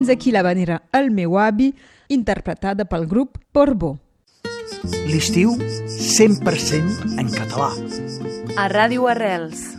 Fins aquí l'havanera El meu avi, interpretada pel grup Portbou. L'estiu 100% en català. A Ràdio Arrels.